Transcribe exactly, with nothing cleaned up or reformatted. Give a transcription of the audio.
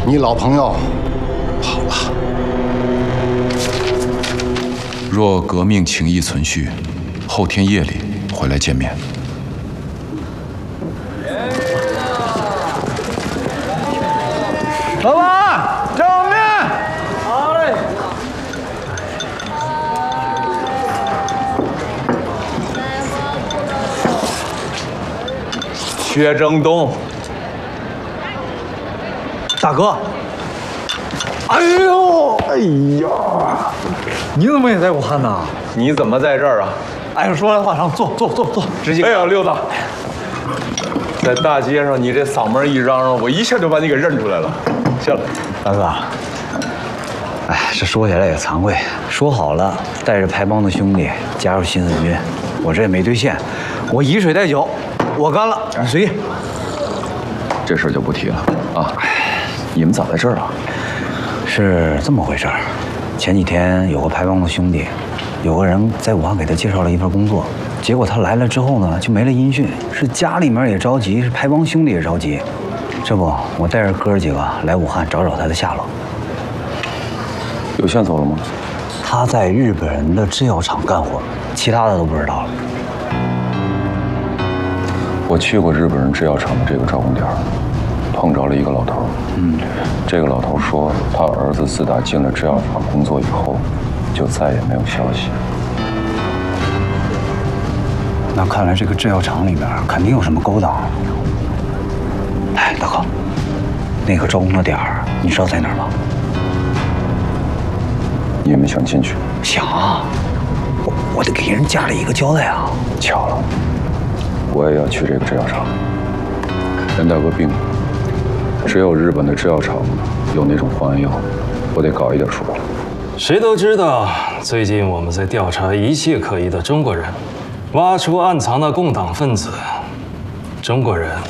你老朋友跑了。 若革命情谊存续，后天夜里回来见面。 老板，正面。好嘞。薛正东，大哥。哎呦，哎呀，你怎么也在武汉呢？ 你怎么在这儿啊？ 哎，说来话长，坐坐坐坐，直接。 哎呀，六子，在大街上你这嗓门一嚷嚷，我一下就把你给认出来了。行了， 大哥，哎，这说起来也惭愧，说好了带着排帮的兄弟加入新四军，我这也没兑现，我以水代酒，我干了，你随意。 这事儿就不提了啊。你们咋在这儿啊？ 是这么回事儿，前几天有个排帮的兄弟，有个人在武汉给他介绍了一份工作，结果他来了之后呢，就没了音讯，是家里面也着急，是排帮兄弟也着急。这不，我带着哥几个来武汉找找他的下落。 有线索了吗？ 他在日本人的制药厂干活，其他的都不知道了。 我去过日本人制药厂的这个招工点，碰着了一个老头。嗯，这个老头说，他儿子自打进了制药厂工作以后，就再也没有消息。 那看来这个制药厂里面肯定有什么勾当。哎，大哥，那个招工的点儿，你知道在哪儿吗？ 你们想进去？ 想啊，我我得给人家里一个交代啊。 巧了，我也要去这个制药厂。袁大哥病了，只有日本的制药厂有那种换药，我得搞一点出来。 谁都知道，最近我们在调查一切可疑的中国人，挖出暗藏的共党分子。中国人